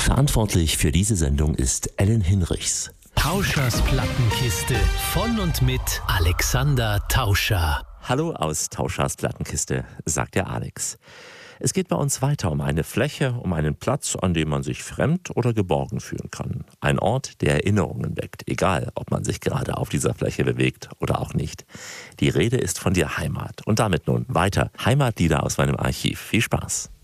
Verantwortlich für diese Sendung ist Ellen Hinrichs. Tauschers Plattenkiste von und mit Alexander Tauscher. Hallo aus Tauschers Plattenkiste, sagt der Alex. Es geht bei uns weiter um eine Fläche, um einen Platz, an dem man sich fremd oder geborgen fühlen kann. Ein Ort, der Erinnerungen weckt, egal ob man sich gerade auf dieser Fläche bewegt oder auch nicht. Die Rede ist von der Heimat. Und damit nun weiter Heimatlieder aus meinem Archiv. Viel Spaß.